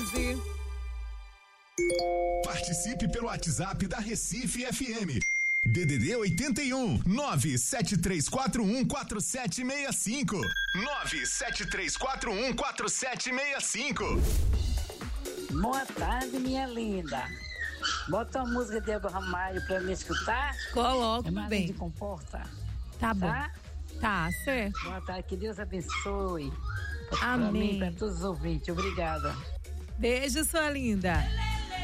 tarde. Participe pelo WhatsApp da Recife FM. DDD 81 973414765. 973414765. Boa tarde, minha linda. Bota uma música de Elba Ramalho pra me escutar. Coloco bem. De Comporta. Tá bom. Tá, certo. Boa tarde, que Deus abençoe. Amém. Pra mim, pra todos os ouvintes. Obrigada. Beijo, sua linda.